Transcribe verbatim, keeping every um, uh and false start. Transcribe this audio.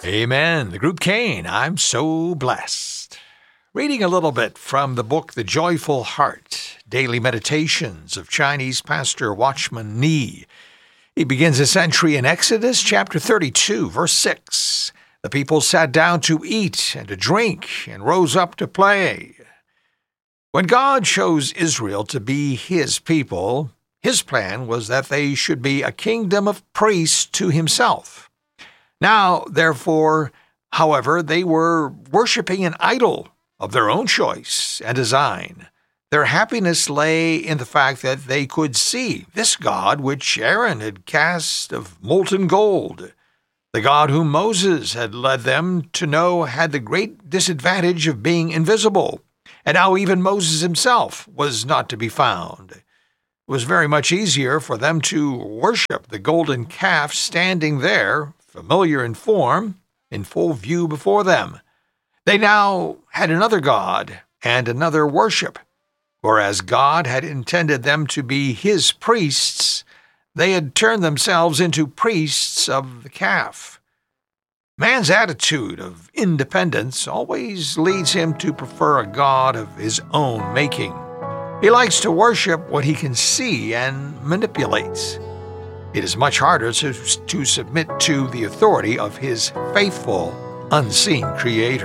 Amen. The group Cain, I'm so blessed. Reading a little bit from the book The Joyful Heart, Daily Meditations of Chinese pastor Watchman Nee. He begins his entry in Exodus chapter thirty-two, verse six. The people sat down to eat and to drink and rose up to play. When God chose Israel to be his people, his plan was that they should be a kingdom of priests to himself. Now, therefore, however, they were worshiping an idol of their own choice and design. Their happiness lay in the fact that they could see this God which Aaron had cast of molten gold. The God whom Moses had led them to know had the great disadvantage of being invisible, and now even Moses himself was not to be found. It was very much easier for them to worship the golden calf standing there, familiar in form, in full view before them. They now had another God and another worship. Whereas God had intended them to be his priests, they had turned themselves into priests of the calf. Man's attitude of independence always leads him to prefer a God of his own making. He likes to worship what he can see and manipulate. It is much harder to, to submit to the authority of his faithful, unseen Creator.